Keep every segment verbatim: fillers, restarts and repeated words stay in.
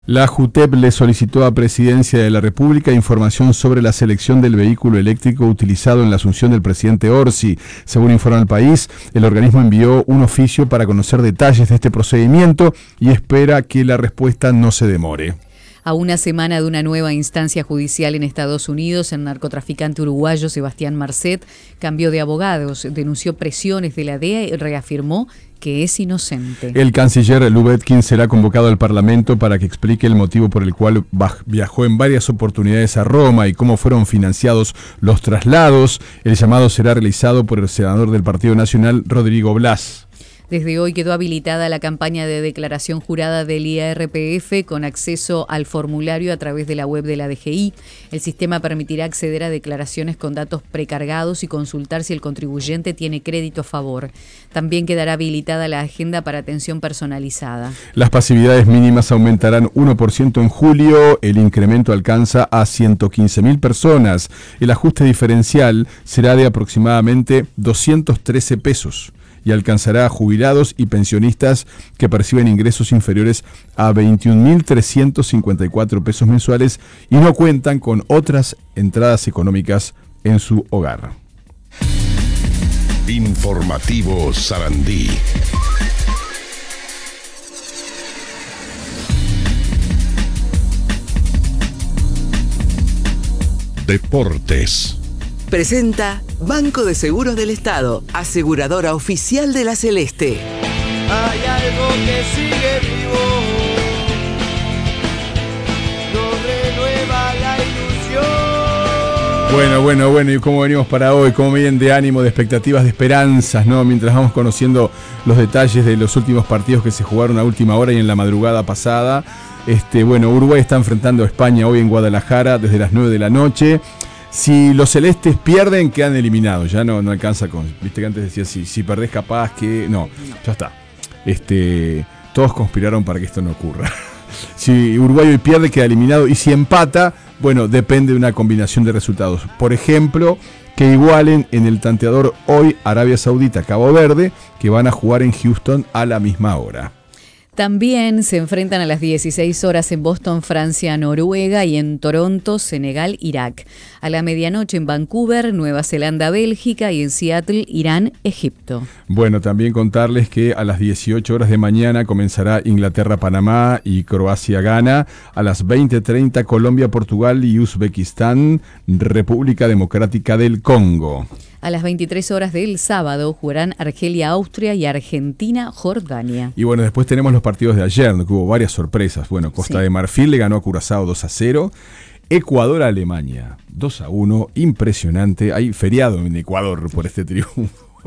La JUTEP le solicitó a Presidencia de la República información sobre la selección del vehículo eléctrico utilizado en la asunción del presidente Orsi. Según informa El País, el organismo envió un oficio para conocer detalles de este procedimiento y espera que la respuesta no se demore. A una semana de una nueva instancia judicial en Estados Unidos, el narcotraficante uruguayo Sebastián Marcet cambió de abogados, denunció presiones de la D E A y reafirmó que es inocente. El canciller Lubetkin será convocado al Parlamento para que explique el motivo por el cual viajó en varias oportunidades a Roma y cómo fueron financiados los traslados. El llamado será realizado por el senador del Partido Nacional, Rodrigo Blas. Desde hoy quedó habilitada la campaña de declaración jurada del I R P F con acceso al formulario a través de la web de la D G I. El sistema permitirá acceder a declaraciones con datos precargados y consultar si el contribuyente tiene crédito a favor. También quedará habilitada la agenda para atención personalizada. Las pasividades mínimas aumentarán uno por ciento en julio. El incremento alcanza a ciento quince mil personas. El ajuste diferencial será de aproximadamente doscientos trece pesos. Y alcanzará a jubilados y pensionistas que perciben ingresos inferiores a veintiún mil trescientos cincuenta y cuatro pesos mensuales y no cuentan con otras entradas económicas en su hogar. Informativo Sarandí. Deportes. Presenta Banco de Seguros del Estado, aseguradora oficial de la Celeste. Hay algo que sigue vivo, nos renueva la ilusión. Bueno, bueno, bueno, ¿y cómo venimos para hoy? ¿Cómo vienen de ánimo, de expectativas, de esperanzas, ¿no? Mientras vamos conociendo los detalles de los últimos partidos que se jugaron a última hora y en la madrugada pasada. Este, bueno, Uruguay está enfrentando a España hoy en Guadalajara desde las nueve de la noche. Si los celestes pierden, quedan eliminados. Ya no, no alcanza con... Viste que antes decía, si, si perdés capaz que... No, ya está. Este, todos conspiraron para que esto no ocurra. Si Uruguay hoy pierde, queda eliminado. Y si empata, bueno, depende de una combinación de resultados. Por ejemplo, que igualen en el tanteador hoy Arabia Saudita, Cabo Verde, que van a jugar en Houston a la misma hora. También se enfrentan a las dieciséis horas en Boston, Francia, Noruega y en Toronto, Senegal, Irak. A la medianoche en Vancouver, Nueva Zelanda, Bélgica y en Seattle, Irán, Egipto. Bueno, también contarles que a las dieciocho horas de mañana comenzará Inglaterra, Panamá y Croacia, Ghana. A las veinte treinta Colombia, Portugal y Uzbekistán, República Democrática del Congo. A las veintitrés horas del sábado jugarán Argelia, Austria y Argentina, Jordania. Y bueno, después tenemos los partidos de ayer, ¿no? Que hubo varias sorpresas. Bueno, Costa sí. de Marfil le ganó a Curazao dos a cero. Ecuador a Alemania dos a uno. Impresionante. Hay feriado en Ecuador por este triunfo.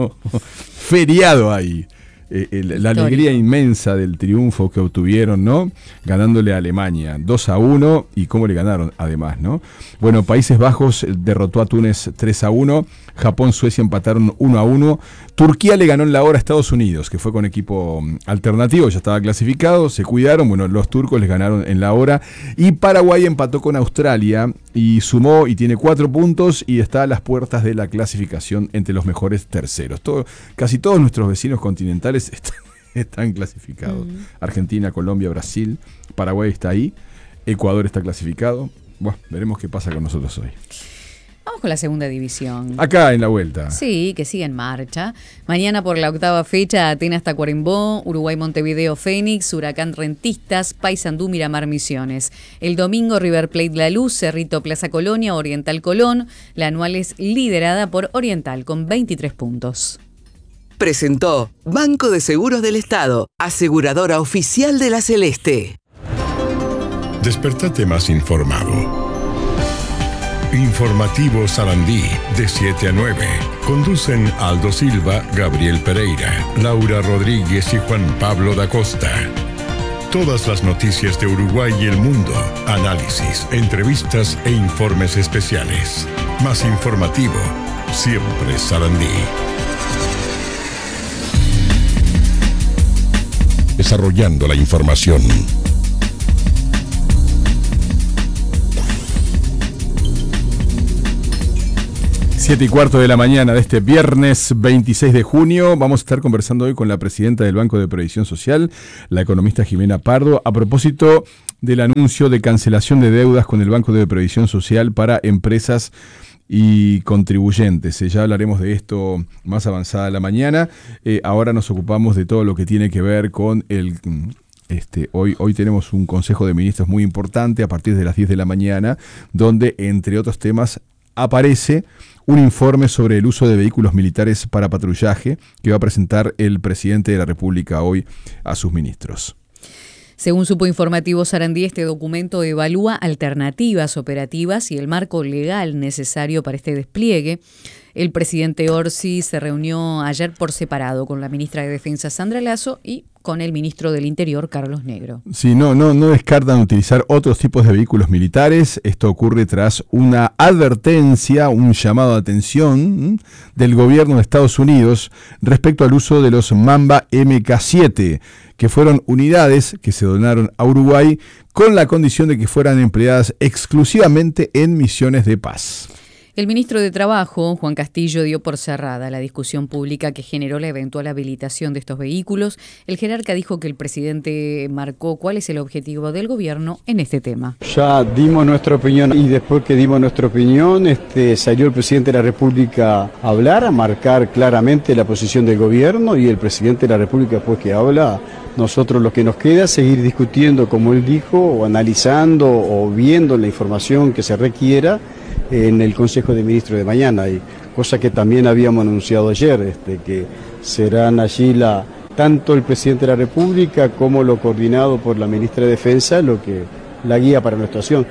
Feriado ahí. Eh, el, la alegría inmensa del triunfo que obtuvieron, ¿no? Ganándole a Alemania dos a uno. Y cómo le ganaron, además, ¿no? Bueno, Países Bajos derrotó a Túnez tres a uno. Japón, Suecia empataron uno a uno. Turquía le ganó en la hora a Estados Unidos, que fue con equipo alternativo, ya estaba clasificado, se cuidaron. Bueno, los turcos les ganaron en la hora. Y Paraguay empató con Australia y sumó y tiene cuatro puntos y está a las puertas de la clasificación entre los mejores terceros. Todo, casi todos nuestros vecinos continentales están, están clasificados. Uh-huh. Argentina, Colombia, Brasil, Paraguay está ahí, Ecuador está clasificado. Bueno, veremos qué pasa con nosotros hoy. Vamos con la segunda división. Acá en la vuelta. Sí, que sigue en marcha. Mañana por la octava fecha, Atenas Tacuarembó, Uruguay Montevideo Fénix, Huracán Rentistas, Paysandú Miramar Misiones. El domingo River Plate La Luz, Cerrito Plaza Colonia, Oriental Colón. La anual es liderada por Oriental con veintitrés puntos. Presentó Banco de Seguros del Estado, aseguradora oficial de la Celeste. Despertate más informado. Informativo Sarandí, de siete a nueve. Conducen Aldo Silva, Gabriel Pereira, Laura Rodríguez y Juan Pablo da Costa. Todas las noticias de Uruguay y el mundo, análisis, entrevistas e informes especiales. Más informativo, siempre Sarandí. Desarrollando la información. Siete y cuarto de la mañana de este viernes veintiséis de junio. Vamos a estar conversando hoy con la presidenta del Banco de Previsión Social, la economista Jimena Pardo, a propósito del anuncio de cancelación de deudas con el Banco de Previsión Social para empresas y contribuyentes. Eh, ya hablaremos de esto más avanzada la mañana. Eh, ahora nos ocupamos de todo lo que tiene que ver con el... Este, hoy, hoy tenemos un Consejo de Ministros muy importante a partir de las diez de la mañana, donde, entre otros temas, aparece un informe sobre el uso de vehículos militares para patrullaje que va a presentar el presidente de la República hoy a sus ministros. Según supo Informativo Sarandí, este documento evalúa alternativas operativas y el marco legal necesario para este despliegue. El presidente Orsi se reunió ayer por separado con la ministra de Defensa Sandra Lasso y con el ministro del Interior Carlos Negro. Sí, no, no, no descartan utilizar otros tipos de vehículos militares. Esto ocurre tras una advertencia, un llamado de atención ¿m? del gobierno de Estados Unidos respecto al uso de los Mamba M K siete, que fueron unidades que se donaron a Uruguay con la condición de que fueran empleadas exclusivamente en misiones de paz. El ministro de Trabajo, Juan Castillo, dio por cerrada la discusión pública que generó la eventual habilitación de estos vehículos. El jerarca dijo que el presidente marcó cuál es el objetivo del gobierno en este tema. Ya dimos nuestra opinión y después que dimos nuestra opinión este, salió el presidente de la República a hablar, a marcar claramente la posición del gobierno, y el presidente de la República, después que habla, nosotros lo que nos queda es seguir discutiendo, como él dijo, o analizando o viendo la información que se requiera en el Consejo de Ministros de mañana, y cosa que también habíamos anunciado ayer, este, que serán allí la, tanto el presidente de la República como lo coordinado por la ministra de Defensa, lo que la guía para nuestra acción.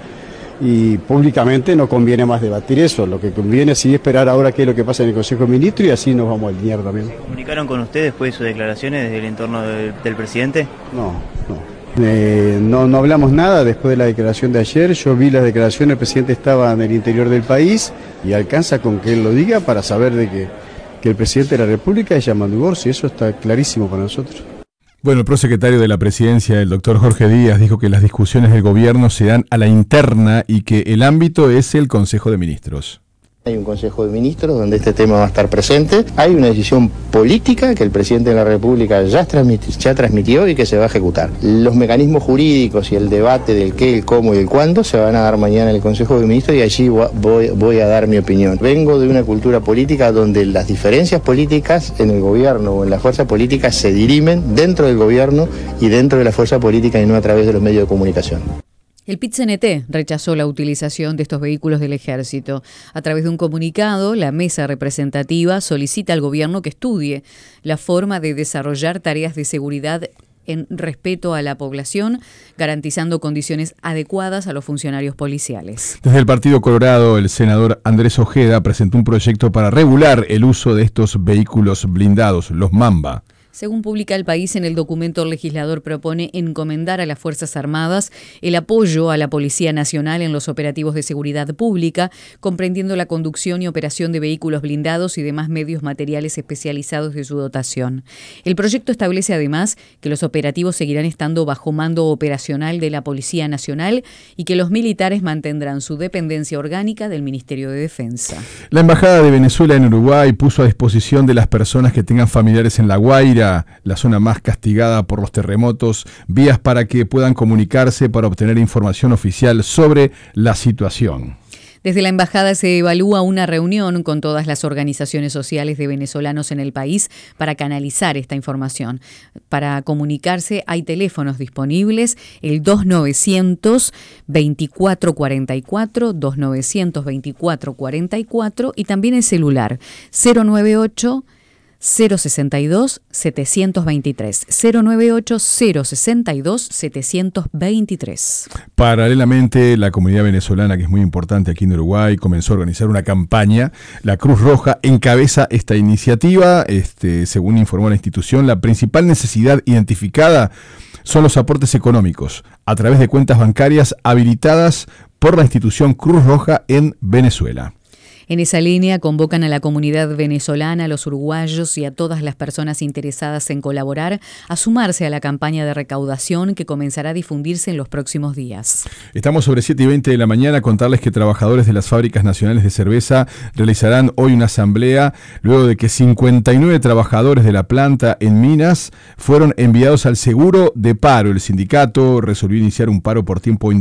Y públicamente no conviene más debatir eso, lo que conviene sí esperar ahora qué es lo que pasa en el Consejo de Ministros, y así nos vamos a alinear también. ¿Se comunicaron con usted después de sus declaraciones desde el entorno del, del presidente? No, no. Eh, no, no hablamos nada después de la declaración de ayer. Yo vi las declaraciones, el presidente estaba en el interior del país y alcanza con que él lo diga para saber de que, que el presidente de la República es llamado divorcio, y eso está clarísimo para nosotros. Bueno, el prosecretario de la Presidencia, el doctor Jorge Díaz, dijo que las discusiones del gobierno se dan a la interna y que el ámbito es el Consejo de Ministros. Hay un Consejo de Ministros donde este tema va a estar presente. Hay una decisión política que el presidente de la República ya, transmiti- ya transmitió y que se va a ejecutar. Los mecanismos jurídicos y el debate del qué, el cómo y el cuándo se van a dar mañana en el Consejo de Ministros, y allí voy, voy a dar mi opinión. Vengo de una cultura política donde las diferencias políticas en el gobierno o en la fuerza política se dirimen dentro del gobierno y dentro de la fuerza política, y no a través de los medios de comunicación. El P I T C N T rechazó la utilización de estos vehículos del Ejército. A través de un comunicado, la mesa representativa solicita al gobierno que estudie la forma de desarrollar tareas de seguridad en respeto a la población, garantizando condiciones adecuadas a los funcionarios policiales. Desde el Partido Colorado, el senador Andrés Ojeda presentó un proyecto para regular el uso de estos vehículos blindados, los Mamba. Según publica El País, en el documento el legislador propone encomendar a las Fuerzas Armadas el apoyo a la Policía Nacional en los operativos de seguridad pública, comprendiendo la conducción y operación de vehículos blindados y demás medios materiales especializados de su dotación. El proyecto establece además que los operativos seguirán estando bajo mando operacional de la Policía Nacional y que los militares mantendrán su dependencia orgánica del Ministerio de Defensa. La Embajada de Venezuela en Uruguay puso a disposición de las personas que tengan familiares en La Guaira, la zona más castigada por los terremotos, vías para que puedan comunicarse para obtener información oficial sobre la situación. Desde la embajada se evalúa una reunión con todas las organizaciones sociales de venezolanos en el país para canalizar esta información. Para comunicarse hay teléfonos disponibles, el dos novecientos veinticuatro cuarenta y cuatro, dos novecientos veinticuatro cuarenta y cuatro, y también el celular cero noventa y ocho, cero sesenta y dos, setecientos veintitrés, cero noventa y ocho, cero sesenta y dos, setecientos veintitrés. Paralelamente, la comunidad venezolana, que es muy importante aquí en Uruguay, comenzó a organizar una campaña. La Cruz Roja encabeza esta iniciativa. Este, según informó la institución, la principal necesidad identificada son los aportes económicos a través de cuentas bancarias habilitadas por la institución Cruz Roja en Venezuela. En esa línea convocan a la comunidad venezolana, a los uruguayos y a todas las personas interesadas en colaborar a sumarse a la campaña de recaudación que comenzará a difundirse en los próximos días. Estamos sobre siete y veinte de la mañana. Contarles que trabajadores de las fábricas nacionales de cerveza realizarán hoy una asamblea luego de que cincuenta y nueve trabajadores de la planta en Minas fueron enviados al seguro de paro. El sindicato resolvió iniciar un paro por tiempo indefinido